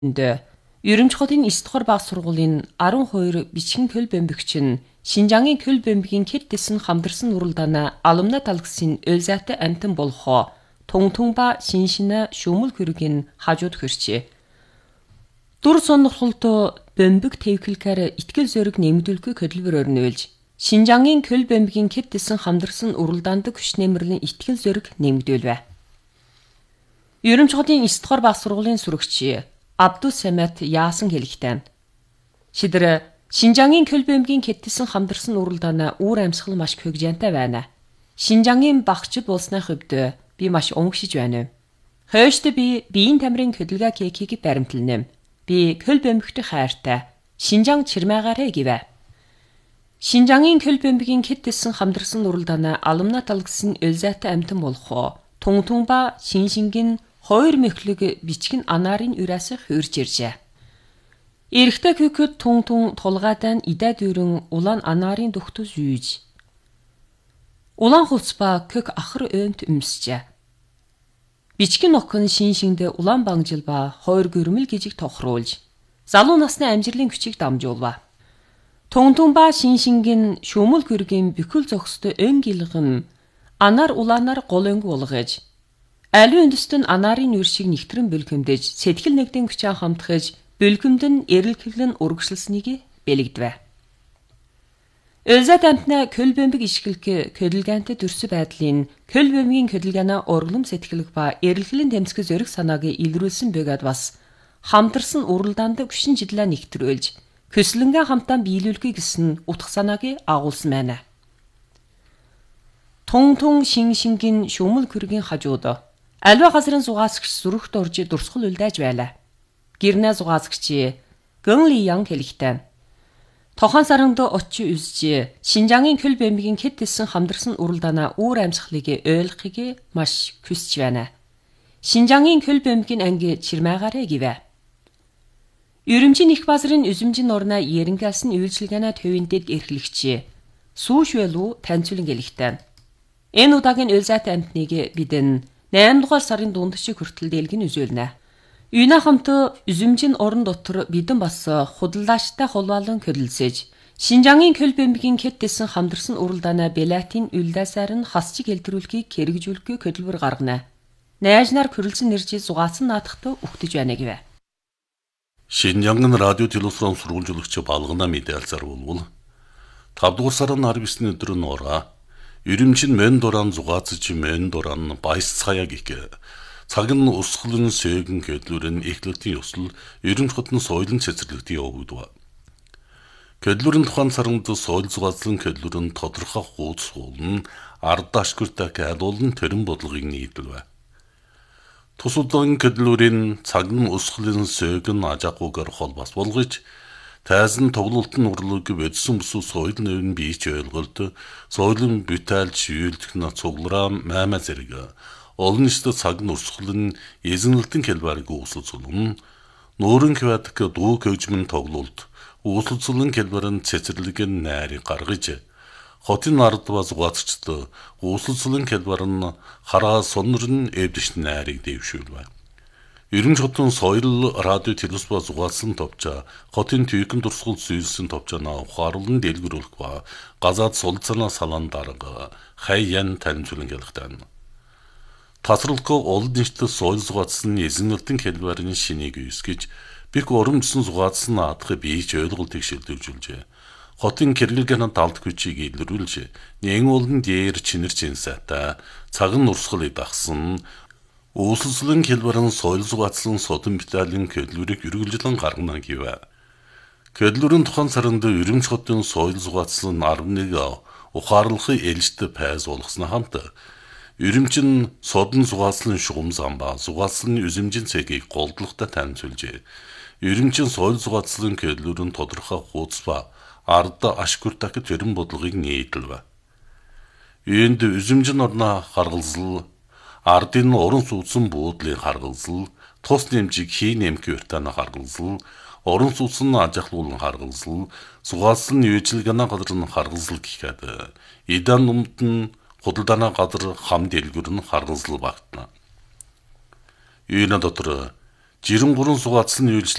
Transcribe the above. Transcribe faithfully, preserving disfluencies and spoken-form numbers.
Ерөнхий хотын эс дугаар баг сургуулийн арван хоёр бичгийн көл бэмбэгч нь Шинжаангийн көл бэмбэгийн хэд дэсэн хамдарсан уралдаана алумна талгсын өлзайтай амтан болохоо Тунгтунба шиншина шүүмэл хүргийн хажууд хөрчээ. Дур сонирхолтой бэмбэг төвхөлкээр итгэл зориг нэмэгдүүлэхгүй хөдөлгөөр өрнөөлж Шинжаангийн көл бэмбэгийн хэд дэсэн хамдарсан уралдаанд хүч нэмэрлэн итгэл зориг нэмэгдүүлвэ. Ерөнхий хотын эс дугаар баг сургуулийн сүрэгч Абдус Самат яасан хэлэхтэй. Шидэр Шинжаангийн көл бэмбэгийн хэд дэсэн хамдарсан уралдаана үүр амьсгал маш хөгжөөнтэй байна. Шинжаангийн багчд болсны хувьд би маш өнгөшиж байна. Хойшд би биеийн тамирын хөдөлгөөн кекийг баримтланэм. Би көл бэмбэгт хайртай. Шинжаан чирмээгарэ гэвэ. Шинжаангийн көл бэмбэгийн хэд дэсэн хамдарсан уралдаана алумна талгсын өлзайтай амтан болох Тунгтунба шиншингийн хоёр мөхлөг бичгэн анаарын ураас хөрж иржээ. Эрэгтэй көкөд тунгтун тулгаадан идэ дүүрэн улаан анаарын духтус үйж. Улаан хувцпа кök ахар өөнт өмсжээ. Бичгэн охин шиншинд улаан бангжил ба хоёр гөрмөл гижиг тохруулж залуу насны амжилын хүчийг дамжуулва. Тунгтунба шиншингийн шүүмэл хүргийн бүхэл зохистой өн гилгэн анаар улаанаар голонг болгож аливаа үндэстэн анаарын үр шиг нэгтрэн бөлгөмдөж сэтгэл нэгдэн хүчээ хамтгаж бөлгөмдөн эрэлхлэн урагшлсныг бэлэгдэв. Өлзайт амтна көл бэмбэг ишгэлг хөдөлгөөнтэй төрсөн байдлын көл бэмбэгийн хөдөлгөөнө урглам сэтгэлг ба эрэлхлэн тэмцэх зориг санааг илрүүлсэн бөгөөд бас хамтарсан уралдаанд хүчин чиглэлээ нэгтрүүлж көслөнгөө хамтаан биелүүлэхийг гэсэн утга санааг агуулсан байна. Тунгтун шиншингийн шүүмэл хүргийн хажууд аливаа газрын зугаасгч зүрхт орж дурсгал үлдээж байлаа. Гэрнээ зугаасгч Гэн Ли Ян хэлэхтэй. Тохон саранд очиж үзж Шинжаангийн көл бэмбэгийн хэд дэсэн хамдарсан уралдаана үүр амьсгалыг ойлгохыг маш хүсэж байна. Шинжаангийн көл бэмбэгийн анги чирмээгарэ гэвэ. Ерөмжийн их базрын үзэмжин орна Ерэнгэлсэн үйлчилгээний төвөндөд эрхлэгч Сүүшвэлүү таньцуулан хэлэхтэй. Энэ удаагийн өлзайтай амтныг бидэн найман дугаар сарын дундчиг хүртэл дэлгэн үзүүлнэ. Үйнэ хамт үзэмжин орон дотор бидэн бас худалдаачтай холбоолон хөдөлсөж Шинжаангийн көл бэмбэгийн хэд дэсэн хамдарсан уралдаана Белатийн үлдээсээр нь хасчиг хэлтрүүлэхийг хэрэгжүүлэхгүй хөдөлбөр гаргана. Найжнаар хөрөлсөн нэрж зугаасан наадахт өгтөж байна гэвэ. Шинжаангийн радио телевизэн сургуулиулагч балгана мэдээлсээр болвол тавд дугаар сарын арав есний өдөр нь ороо Ерөмчин мөн дуран зугаацч мөн дуран баяс цаяг их цаг нь усхлын сөөгн хөдлөрн эхлэлтийн ёсол ерөнхий хотын соёлын цэцэрлэгтийн явагдав. Хөдлөрн тухайн саранд соёл зугаацлан хөдлөрн тодорхой хуудас хуулн ард ашгүртэй кадуулн төрөн бодлогыг нийтэлвэ. Тус удаан хөдлөрийн цаг нь усхлын сөөгн ажаагүйгээр холбоос болгож тайзан тоглолтын урлаг бодсон бүсүү соёл нэвн бийч ойлголт соёлын бүтээлж үйлдэх на цуглараа маймаа зэрэг олон нийтэд цаг нь урсгалын эзэнэлтэн хэлбэрийг үүсэлцүүлэн нуурын хватк дуу хөгжмөн тоглолт үүсэлцүүлэн хэлбэрэн цэцэрлэг нь найрыг гаргаж хотын ард ба зугаацчд үүсэлцүүлэн хэлбэрэн хараа сонрон эвдэш найрыг дэвшүүлвэ. Ерөнхий хотын соёл радио телевиз ба зугаалсан товчоо хотын түйхэн дурсгал зүйсэн товчооноо ухааруулан дэлгэрүүлэх ба газаад сулцанаа салан дарга хайян таньцуулан хэлэхтэй. Тасралгүй олон нийтэд соёл зугаацсан эзэнэлтэн хэлбэрийн шинийг үүсгэж бик урамжсан зугаацсан наадах бийж ойлголтыг шилжүүлжээ. Хотын хэрэглэгийн талд хүчийг илрүүлж нэгэн улан дээр чинэр чинсатай цаг нь урсгалыг дагсан Үүсэлцлэн хэлбэрэн соёл зугаацлан содон биталийн хөдлөрийг үргэлжлэн гаргана гэвэ. Хөдлөрийн тухайн саранд Ерөнхий хотын соёл зугаацлан арав нэг ухаарлахын ээлжтэй пайз болгосноо хамт Ерөнхий содон зугаацлан шугам замба зугаацлан үзэмжин цэгийг голдлоготой таньцуулжээ. Ерөнхий соёл зугаацлан хөдлөрийн тодорхой хуудас ба ард ашгүртэх төрөн бодлогыг нийтэлвэ. Энд үзэмжин орно харгалзал ардын орон сууцсан буудлын харгалзал, тус нэмжиг хий нэмэх уртааны харгалзал, орон сууцсан ажиглуулан харгалзал, зугаалсан үйлчилгээний газар нь харгалзал гэхэд идан numд нь худалдааны газар хам дэлгүр нь харгалзал багтана. Энэ дотор жирэн гурван сугаацлын үйлчлэл